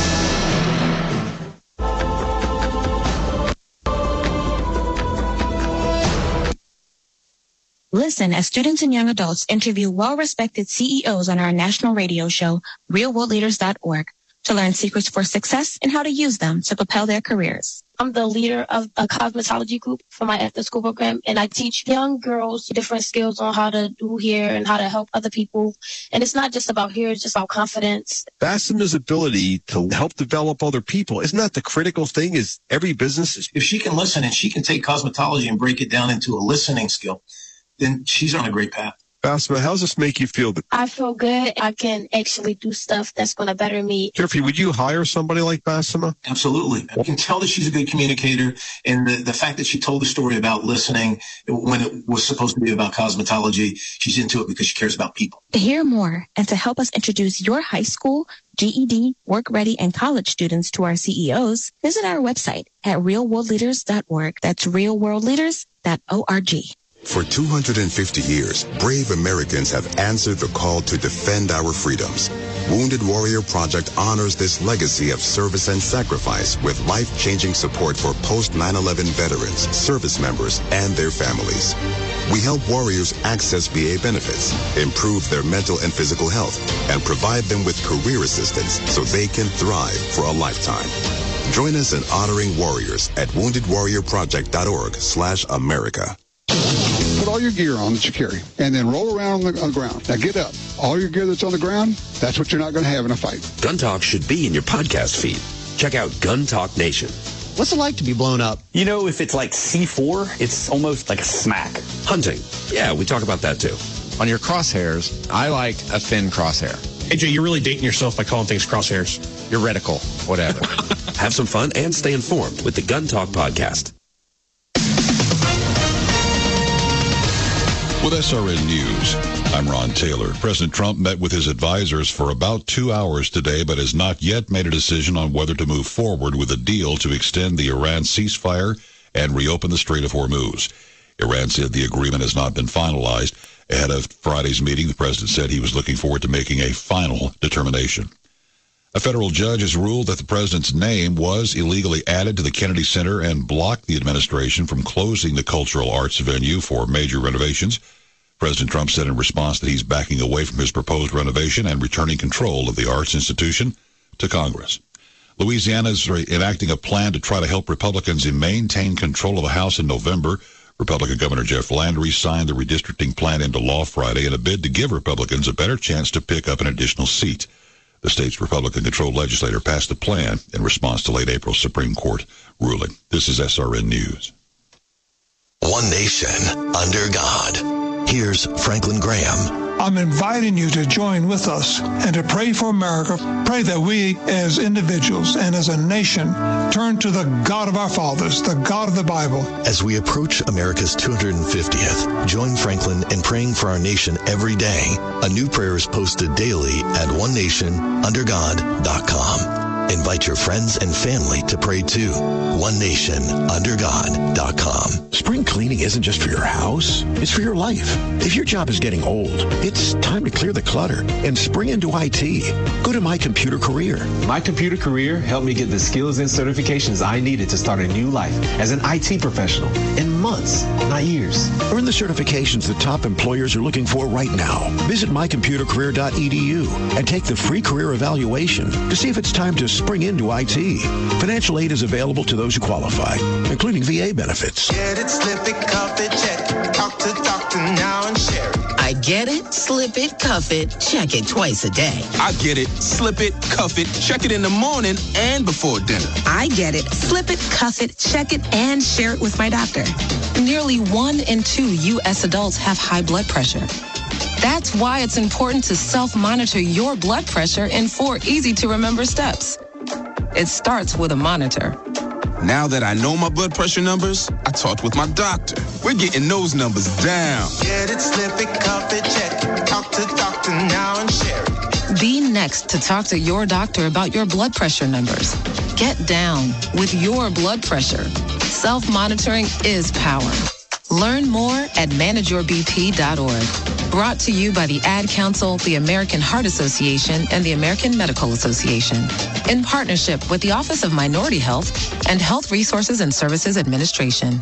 Listen as students and young adults interview well-respected C E Os on our national radio show, real world leaders dot org, to learn secrets for success and how to use them to propel their careers. I'm the leader of a cosmetology group for my after-school program, and I teach young girls different skills on how to do hair and how to help other people. And it's not just about hair, it's just about confidence. Basema's ability to help develop other people, isn't that the critical thing? Is every business is... If she can listen and she can take cosmetology and break it down into a listening skill, then she's on a great path. Basma, how does this make you feel? I feel good. I can actually do stuff that's going to better me. Jeffrey, would you hire somebody like Basma? Absolutely. I can tell that she's a good communicator. And the, the fact that she told the story about listening when it was supposed to be about cosmetology, she's into it because she cares about people. To hear more and to help us introduce your high school, G E D, work ready, and college students to our C E Os, visit our website at real world leaders dot org. That's real world leaders dot org. For two hundred fifty years, brave Americans have answered the call to defend our freedoms. Wounded Warrior Project honors this legacy of service and sacrifice with life-changing support for post nine eleven veterans, service members, and their families. We help warriors access V A benefits, improve their mental and physical health, and provide them with career assistance so they can thrive for a lifetime. Join us in honoring warriors at wounded warrior project dot org slash America. Put all your gear on that you carry, and then roll around on the, on the ground. Now get up. All your gear that's on the ground, that's what you're not going to have in a fight. Gun Talk should be in your podcast feed. Check out Gun Talk Nation. What's it like to be blown up? You know, if it's like C four, it's almost like a smack. Hunting. Yeah, we talk about that too. On your crosshairs, I like a thin crosshair. A J, you're really dating yourself by calling things crosshairs. Your reticle, whatever. Have some fun and stay informed with the Gun Talk podcast. With S R N News, I'm Ron Taylor. President Trump met with his advisors for about two hours today, but has not yet made a decision on whether to move forward with a deal to extend the Iran ceasefire and reopen the Strait of Hormuz. Iran said the agreement has not been finalized. Ahead of Friday's meeting, the president said he was looking forward to making a final determination. A federal judge has ruled that the president's name was illegally added to the Kennedy Center and blocked the administration from closing the cultural arts venue for major renovations. President Trump said in response that he's backing away from his proposed renovation and returning control of the arts institution to Congress. Louisiana is enacting a plan to try to help Republicans maintain control of the House in November. Republican Governor Jeff Landry signed the redistricting plan into law Friday in a bid to give Republicans a better chance to pick up an additional seat. The state's Republican-controlled legislature passed a plan in response to late April Supreme Court ruling. This is S R N News. One nation under God. Here's Franklin Graham. I'm inviting you to join with us and to pray for America. Pray that we as individuals and as a nation turn to the God of our fathers, the God of the Bible. As we approach America's two hundred fiftieth, join Franklin in praying for our nation every day. A new prayer is posted daily at one nation under god dot com. Invite your friends and family to pray too. one nation under god dot com. Spring cleaning isn't just for your house, it's for your life. If your job is getting old, it's time to clear the clutter and spring into I T. Go to My Computer Career. My Computer Career helped me get the skills and certifications I needed to start a new life as an I T professional in months, not years. Earn the certifications that top employers are looking for right now. Visit my computer career dot e d u and take the free career evaluation to see if it's time to spring into I T. Financial aid is available to those who qualify, including V A benefits. Get it, slip it, cuff it, check it. Talk to doctor now and share it. I get it, slip it, cuff it, check it twice a day. I get it, slip it, cuff it, check it in the morning and before dinner. I get it, slip it, cuff it, check it, and share it with my doctor. Nearly one in two U S adults have high blood pressure. That's why it's important to self-monitor your blood pressure in four easy-to-remember steps. It starts with a monitor. Now that I know my blood pressure numbers, I talked with my doctor. We're getting those numbers down. Get it, slip it, cuff it, check it. Talk to doctor now and share it. Be next to talk to your doctor about your blood pressure numbers. Get down with your blood pressure. Self-monitoring is power. Learn more at manage your b p dot org. Brought to you by the Ad Council, the American Heart Association, and the American Medical Association, in partnership with the Office of Minority Health and Health Resources and Services Administration.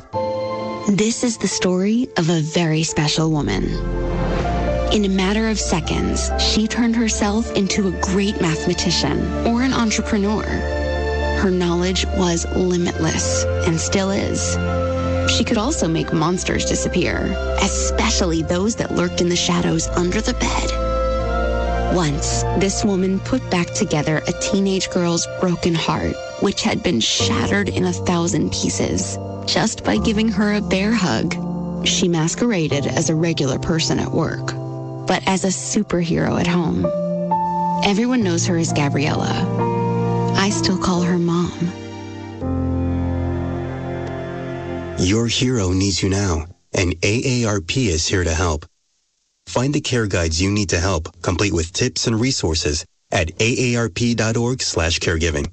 This is the story of a very special woman. In a matter of seconds, she turned herself into a great mathematician or an entrepreneur. Her knowledge was limitless and still is. She could also make monsters disappear, especially those that lurked in the shadows under the bed. Once, this woman put back together a teenage girl's broken heart, which had been shattered in a thousand pieces, just by giving her a bear hug. She masqueraded as a regular person at work, but as a superhero at home. Everyone knows her as Gabriella. I still call her Mom. Your hero needs you now, and A A R P is here to help. Find the care guides you need to help, complete with tips and resources at A A R P dot org slash caregiving.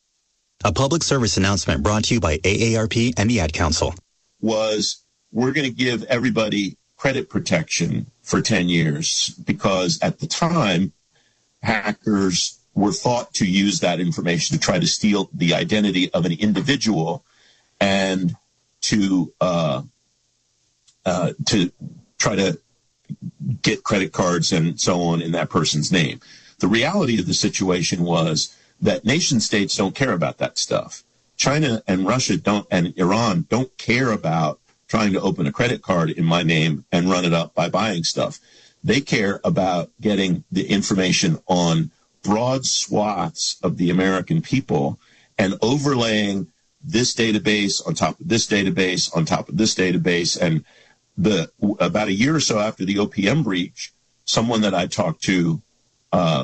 A public service announcement brought to you by A A R P and the Ad Council. Was we're going to give everybody credit protection for ten years because at the time, hackers were thought to use that information to try to steal the identity of an individual and to uh, uh, to try to get credit cards and so on in that person's name. The reality of the situation was that nation states don't care about that stuff. China and Russia don't, and Iran don't care about trying to open a credit card in my name and run it up by buying stuff. They care about getting the information on broad swaths of the American people and overlaying this database on top of this database on top of this database. And the about a year or so after the O P M breach, someone that I talked to uh,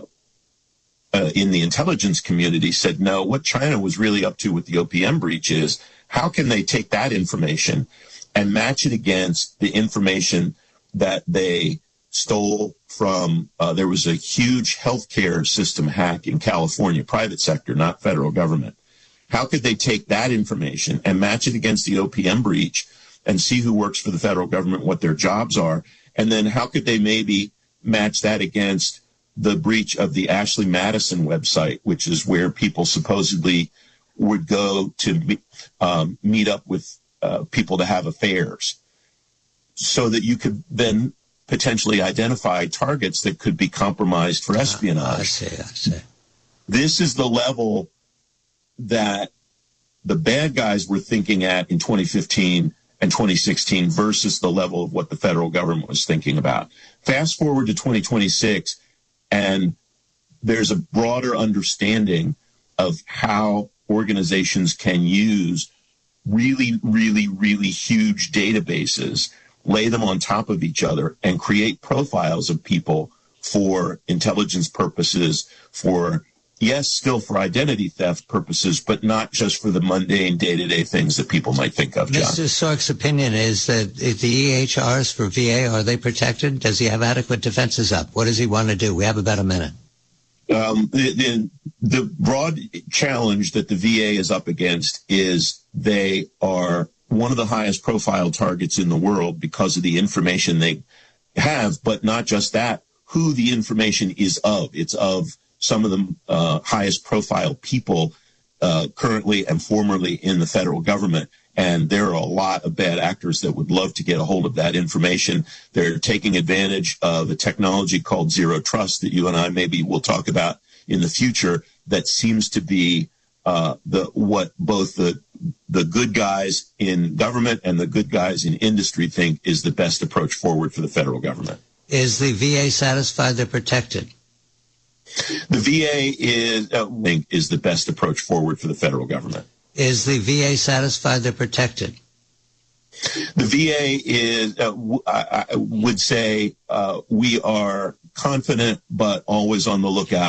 uh, in the intelligence community said, no, what China was really up to with the O P M breach is how can they take that information and match it against the information that they stole from, uh, there was a huge healthcare system hack in California, private sector, not federal government. How could they take that information and match it against the O P M breach and see who works for the federal government, what their jobs are? And then how could they maybe match that against the breach of the Ashley Madison website, which is where people supposedly would go to um, meet up with uh, people to have affairs, so that you could then potentially identify targets that could be compromised for espionage. I see, I see. This is the level that the bad guys were thinking at in twenty fifteen and twenty sixteen versus the level of what the federal government was thinking about. Fast forward to twenty twenty-six, and there's a broader understanding of how organizations can use really, really, really huge databases, lay them on top of each other, and create profiles of people for intelligence purposes, for, yes, still for identity theft purposes, but not just for the mundane day-to-day things that people might think of, John. Mister Sork's opinion is that the E H Rs for V A, are they protected? Does he have adequate defenses up? What does he want to do? We have about a minute. Um, the, the, the broad challenge that the V A is up against is they are one of the highest profile targets in the world because of the information they have, but not just that, who the information is of. It's of some of the uh, highest profile people uh, currently and formerly in the federal government. And there are a lot of bad actors that would love to get a hold of that information. They're taking advantage of a technology called Zero Trust that you and I maybe will talk about in the future that seems to be uh, the what both the the good guys in government and the good guys in industry think is the best approach forward for the federal government. Is the V A satisfied they're protected? The V A is uh, is the best approach forward for the federal government. Is the V A satisfied they're protected? The V A is, uh, w- I, I would say, uh, we are confident, but always on the lookout